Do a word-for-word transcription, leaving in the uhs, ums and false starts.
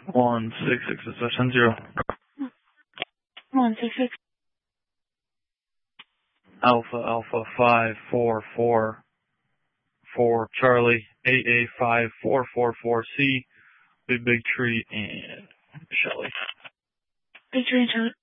One six six six ten zero. One six six. Alpha Alpha five four four four Charlie A A five four four four C Big Big Tree and Shelly. Big Tree and Shelly.